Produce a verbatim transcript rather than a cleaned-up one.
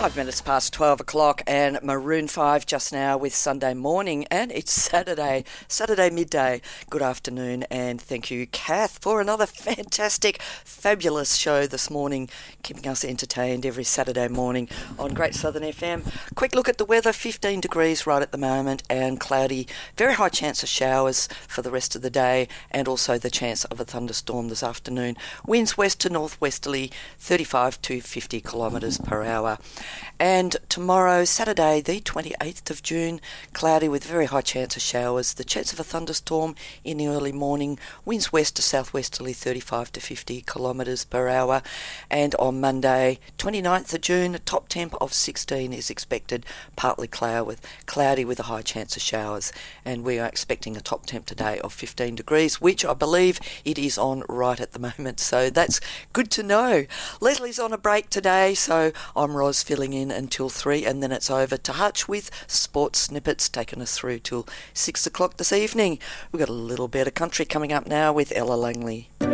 Five minutes past twelve o'clock and Maroon five just now with Sunday Morning, and it's Saturday, Saturday midday. Good afternoon, and thank you, Kath, for another fantastic, fabulous show this morning, keeping us entertained every Saturday morning on Great Southern F M. Quick look at the weather, fifteen degrees right at the moment and cloudy, very high chance of showers for the rest of the day, and also the chance of a thunderstorm this afternoon. Winds west to northwesterly, thirty-five to fifty kilometres per hour. And tomorrow, Saturday, the twenty-eighth of June, cloudy with very high chance of showers. The chance of a thunderstorm in the early morning. Winds west to southwesterly, thirty-five to fifty kilometres per hour. And on Monday, twenty-ninth of June, a top temp of sixteen is expected. Partly cloud with, cloudy with a high chance of showers. And we are expecting a top temp today of fifteen degrees, which I believe it is on right at the moment. So that's good to know. Leslie's on a break today, so I'm Ros filling in until three, and then it's over to Hutch with sports snippets taking us through till six o'clock this evening. We've got a little bit of country coming up now with Ella Langley.